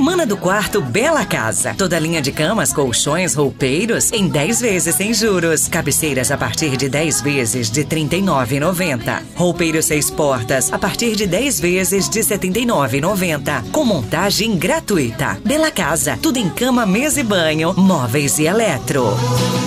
Semana do Quarto Bela Casa. Toda linha de camas, colchões, roupeiros em 10 vezes sem juros. Cabeceiras a partir de 10 vezes de R$ 39,90. Roupeiro 6 portas a partir de 10 vezes de R$ 79,90. Com montagem gratuita. Bela Casa. Tudo em cama, mesa e banho, móveis e eletro.